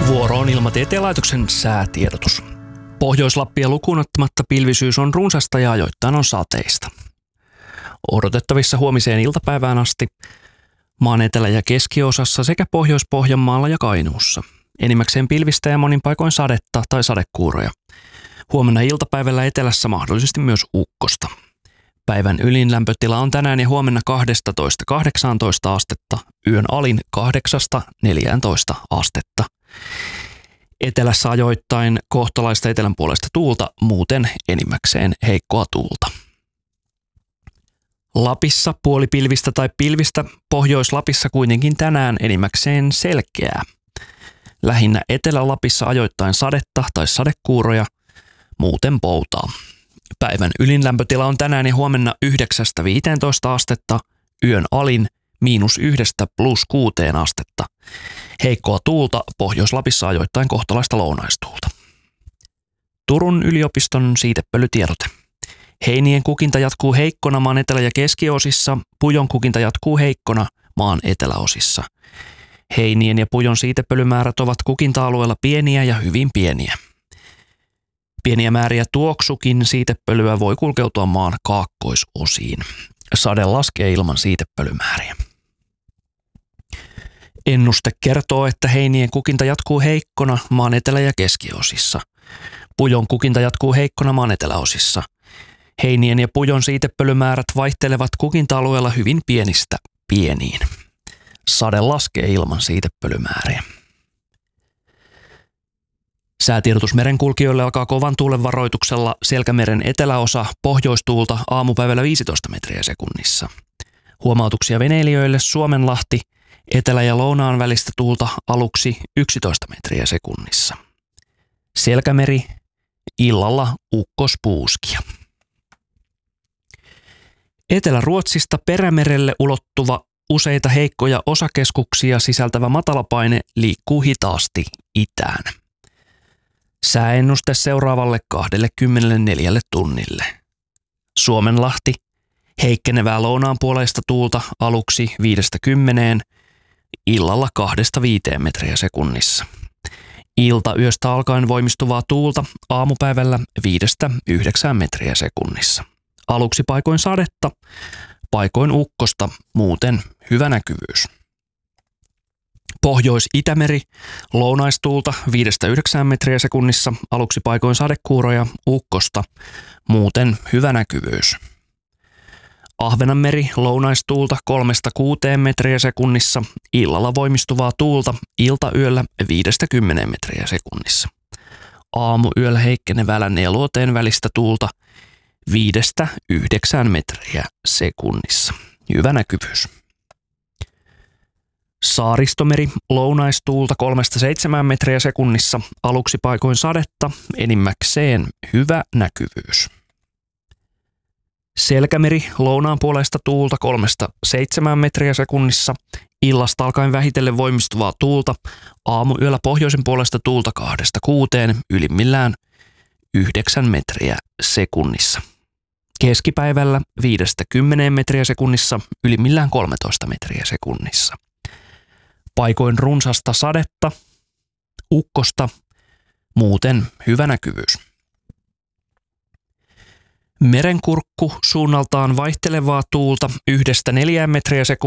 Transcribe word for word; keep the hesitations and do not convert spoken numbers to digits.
Vuoro on Ilmatieteen laitoksen säätiedotus. Pohjois-Lappia lukuun ottamatta pilvisyys on runsasta ja ajoittain on sateista. Odotettavissa huomiseen iltapäivään asti maan etelä- ja keskiosassa sekä Pohjois-Pohjanmaalla ja Kainuussa. Enimmäkseen pilvistä ja monin paikoin sadetta tai sadekuuroja. Huomenna iltapäivällä etelässä mahdollisesti myös ukkosta. Päivän ylin lämpötila on tänään ja huomenna kaksitoista kahdeksantoista astetta, yön alin kahdeksasta neljääntoista astetta. Etelässä ajoittain kohtalaista etelänpuolesta tuulta, muuten enimmäkseen heikkoa tuulta. Lapissa puolipilvistä tai pilvistä, Pohjois-Lapissa kuitenkin tänään enimmäkseen selkeää. Lähinnä Etelä-Lapissa ajoittain sadetta tai sadekuuroja, muuten poutaa. Päivän ylin lämpötila on tänään ja huomenna yhdeksästä viiteentoista astetta, yön alin miinus yhdestä plus kuuteen astetta. Heikkoa tuulta, Pohjois-Lapissa ajoittain kohtalaista lounaistuulta. Turun yliopiston siitepölytiedote. Heinien kukinta jatkuu heikkona maan etelä- ja keskiosissa, pujon kukinta jatkuu heikkona maan eteläosissa. Heinien ja pujon siitepölymäärät ovat kukinta-alueella pieniä ja hyvin pieniä. Pieniä määriä tuoksukin siitepölyä voi kulkeutua maan kaakkoisosiin. Sade laskee ilman siitepölymääriä. Ennuste kertoo, että heinien kukinta jatkuu heikkona maan etelä- ja keskiosissa. Pujon kukinta jatkuu heikkona maan eteläosissa. Heinien ja pujon siitepölymäärät vaihtelevat kukinta-alueella hyvin pienistä pieniin. Sade laskee ilman siitepölymääriä. Säätiedotus merenkulkijoille alkaa kovan tuulen varoituksella Selkämeren eteläosa pohjoistuulta aamupäivällä viisitoista metriä sekunnissa. Huomautuksia veneilijöille Suomenlahti etelä- ja lounaan välistä tuulta aluksi yksitoista metriä sekunnissa. Selkämeri illalla ukkospuuskia. Etelä-Ruotsista Perämerelle ulottuva useita heikkoja osakeskuksia sisältävä matalapaine liikkuu hitaasti itään. Sääennuste seuraavalle kaksikymmentäneljä tunnille. Suomenlahti, heikkenevää lounaanpuoleista tuulta aluksi viidestä kymmeneen, illalla kahdesta viiteen metriä sekunnissa. Ilta yöstä alkaen voimistuvaa tuulta aamupäivällä viidestä yhdeksään metriä sekunnissa. Aluksi paikoin sadetta, paikoin ukkosta, muuten hyvä näkyvyys. Pohjois-Itämeri, lounaistuulta viidestä yhdeksään metriä sekunnissa, aluksi paikoin sadekuuroja, ukkosta, muuten hyvä näkyvyys. Ahvenanmeri, lounaistuulta kolmesta kuuteen metriä sekunnissa, illalla voimistuvaa tuulta, iltayöllä viidestä kymmeneen metriä sekunnissa. Aamuyöllä heikkenevää lännen ja luoteen välistä tuulta viidestä yhdeksään metriä sekunnissa. Hyvä näkyvyys. Saaristomeri, lounaistuulta kolmesta seitsemään metriä sekunnissa, aluksi paikoin sadetta, enimmäkseen hyvä näkyvyys. Selkämeri, lounaanpuoleista tuulta kolmesta seitsemään metriä sekunnissa, illasta alkaen vähitellen voimistuvaa tuulta, aamuyöllä pohjoisen puolesta tuulta kahdesta kuuteen, ylimmillään yhdeksän metriä sekunnissa. Keskipäivällä viidestä kymmeneen metriä sekunnissa, ylimmillään kolmetoista metriä sekunnissa. Paikoin runsasta sadetta, ukkosta, muuten hyvä näkyvyys. Merenkurkku, suunnaltaan vaihtelevaa tuulta yhdestä neljään metriä sekunnissa.